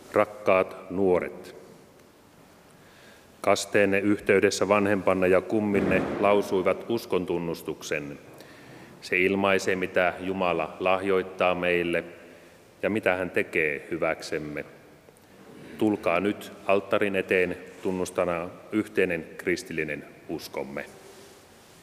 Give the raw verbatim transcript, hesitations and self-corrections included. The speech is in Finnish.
Rakkaat nuoret, kasteenne yhteydessä vanhempanne ja kumminne lausuivat uskontunnustuksen. Se ilmaisee, mitä Jumala lahjoittaa meille ja mitä hän tekee hyväksemme. Tulkaa nyt alttarin eteen tunnustana yhteinen kristillinen uskomme.